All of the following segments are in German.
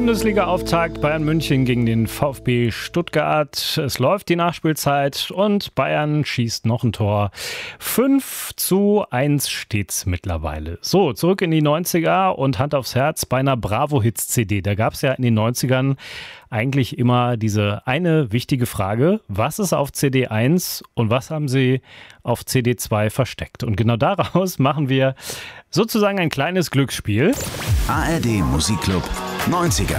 Bundesliga-Auftakt Bayern München gegen den VfB Stuttgart. Es läuft die Nachspielzeit und Bayern schießt noch ein Tor. 5:1 steht's mittlerweile. So, zurück in die 90er und Hand aufs Herz bei einer Bravo-Hits-CD. Da gab es ja in den 90ern eigentlich immer diese eine wichtige Frage: Was ist auf CD 1 und was haben sie auf CD 2 versteckt? Und genau daraus machen wir sozusagen ein kleines Glücksspiel. ARD Musikclub 90er.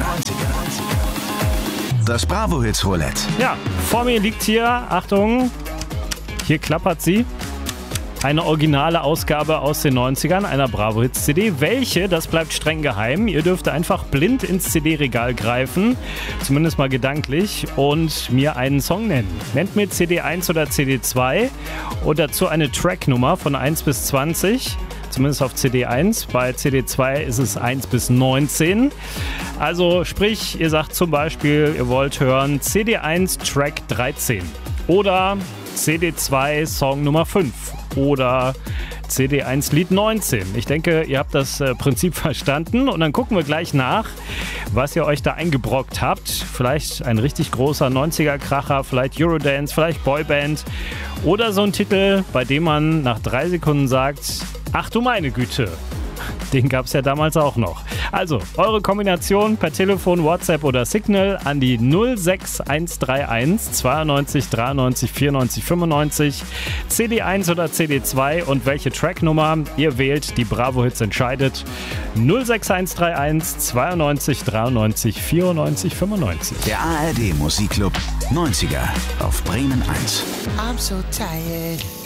Das Bravo Hits Roulette. Ja, vor mir liegt hier, Achtung, hier klappert sie. Eine originale Ausgabe aus den 90ern, einer Bravo Hits CD. Welche, das bleibt streng geheim. Ihr dürft einfach blind ins CD-Regal greifen, zumindest mal gedanklich, und mir einen Song nennen. Nennt mir CD 1 oder CD 2 und dazu eine Tracknummer von 1 bis 20. Zumindest auf CD 1. Bei CD 2 ist es 1 bis 19. Also sprich, ihr sagt zum Beispiel, ihr wollt hören CD 1 Track 13 oder CD 2 Song Nummer 5 oder CD 1 Lied 19. Ich denke, ihr habt das Prinzip verstanden und dann gucken wir gleich nach, was ihr euch da eingebrockt habt. Vielleicht ein richtig großer 90er-Kracher, vielleicht Eurodance, vielleicht Boyband oder so ein Titel, bei dem man nach 3 Sekunden sagt: Ach du meine Güte, den gab es ja damals auch noch. Also, eure Kombination per Telefon, WhatsApp oder Signal an die 06131 92 93 94 95, CD 1 oder CD 2 und welche Tracknummer ihr wählt, die Bravo Hits entscheidet. 06131 92 93 94 95. Der ARD Musikclub 90er auf Bremen 1. I'm so tired.